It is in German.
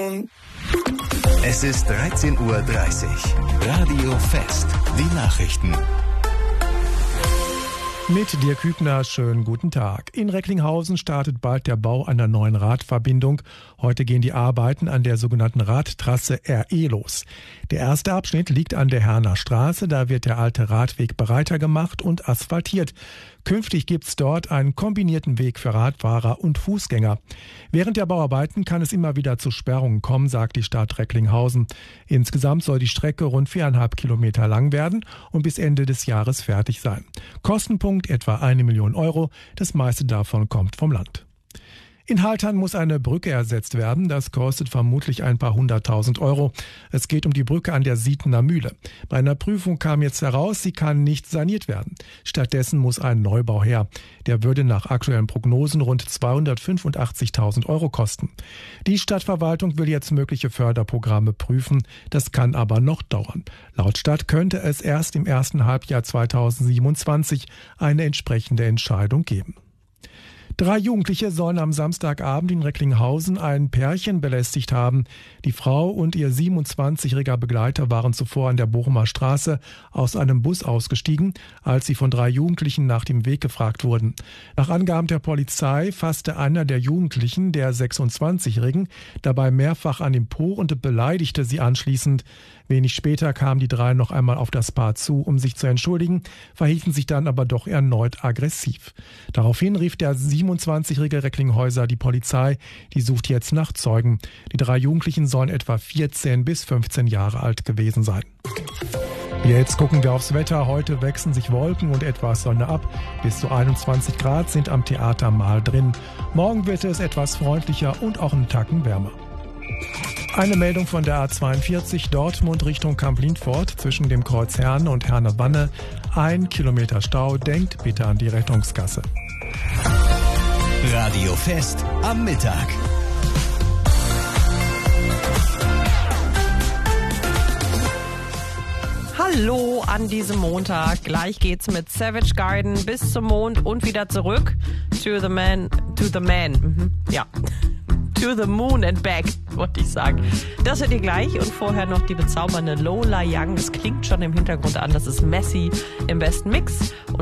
Es ist 13:30 Uhr. Radio Fest. Die Nachrichten. Mit Dirk Hübner, schönen guten Tag. In Recklinghausen startet bald der Bau einer neuen Radverbindung. Heute gehen die Arbeiten an der sogenannten Radtrasse RE los. Der erste Abschnitt liegt an der Herner Straße. Da wird der alte Radweg breiter gemacht und asphaltiert. Künftig gibt's dort einen kombinierten Weg für Radfahrer und Fußgänger. Während der Bauarbeiten kann es immer wieder zu Sperrungen kommen, sagt die Stadt Recklinghausen. Insgesamt soll die Strecke rund 4,5 Kilometer lang werden und bis Ende des Jahres fertig sein. Kostenpunkt etwa 1 Million Euro. Das meiste davon kommt vom Land. In Haltern muss eine Brücke ersetzt werden. Das kostet vermutlich ein paar 100.000 Euro. Es geht um die Brücke an der Sietener Mühle. Bei einer Prüfung kam jetzt heraus, sie kann nicht saniert werden. Stattdessen muss ein Neubau her. Der würde nach aktuellen Prognosen rund 285.000 Euro kosten. Die Stadtverwaltung will jetzt mögliche Förderprogramme prüfen. Das kann aber noch dauern. Laut Stadt könnte es erst im ersten Halbjahr 2027 eine entsprechende Entscheidung geben. 3 Jugendliche sollen am Samstagabend in Recklinghausen ein Pärchen belästigt haben. Die Frau und ihr 27-jähriger Begleiter waren zuvor an der Bochumer Straße aus einem Bus ausgestiegen, als sie von 3 Jugendlichen nach dem Weg gefragt wurden. Nach Angaben der Polizei fasste einer der Jugendlichen, der 26-jährigen, dabei mehrfach an den Po und beleidigte sie anschließend. Wenig später kamen die 3 noch einmal auf das Paar zu, um sich zu entschuldigen, verhielten sich dann aber doch erneut aggressiv. Daraufhin rief der 27-jährige Recklinghäuser die Polizei, die sucht jetzt nach Zeugen. Die 3 Jugendlichen sollen etwa 14 bis 15 Jahre alt gewesen sein. Jetzt gucken wir aufs Wetter. Heute wechseln sich Wolken und etwas Sonne ab. Bis zu 21 Grad sind am Theater mal drin. Morgen wird es etwas freundlicher und auch einen Tacken wärmer. Eine Meldung von der A42 Dortmund Richtung Kamp-Lintfort zwischen dem Kreuz Herne und Herne-Wanne. 1 Kilometer Stau. Denkt bitte an die Rettungsgasse. Radio Fest am Mittag. Hallo an diesem Montag. Gleich geht's mit Savage Garden bis zum Mond und wieder zurück. To the man. Ja. To the moon and back, wollte ich sagen. Das hört ihr gleich und vorher noch die bezaubernde Lola Young. Es klingt schon im Hintergrund an, das ist Messi im besten Mix. Und